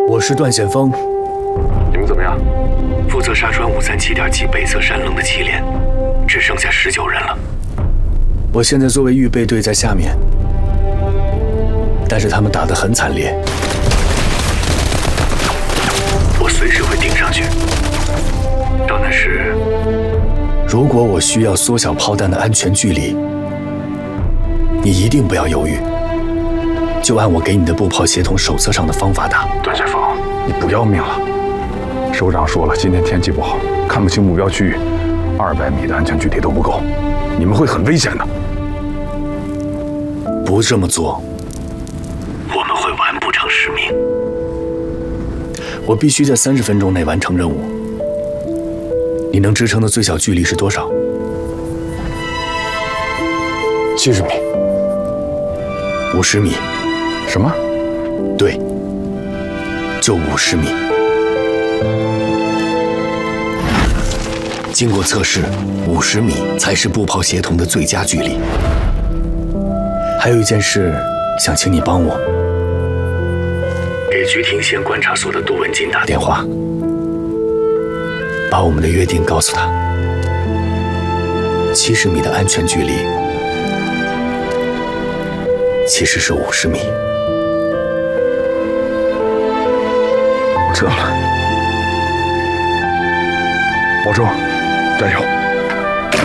我是段显峰。 你们怎么样？ 负责杀穿537.7北侧山棱的7连，只剩下19人了。 我现在作为预备队在下面，但是他们打得很惨烈。 我随时会顶上去。到那时， 如果我需要缩小炮弹的安全距离，你一定不要犹豫，就按我给你的步炮协同手册上的方法打。 段先锋，你不要命了？首长说了，今天天气不好，看不清目标区域，200米的安全距离都不够，你们会很危险的。 不这么做， 我们会完不成使命。 我必须在30分钟内完成任务。你能支撑的最小距离是多少 ？70米。 50米。 什么？ 对，就50米。经过测试，50米才是步炮协同的最佳距离。还有一件事想请你帮我， 给菊亭县观察所的杜文进打电话， 把我们的约定告诉他。70米的安全距离其实是50米。 我知道了，保重，加油。